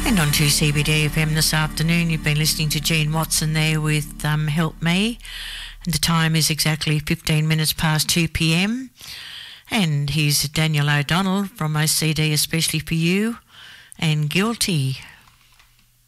And on to CBD FM this afternoon, you've been listening to Jean Watson there with Help Me. And the time is exactly 15 minutes past 2 p.m. And here's Daniel O'Donnell from OCD, Especially For You, and Guilty.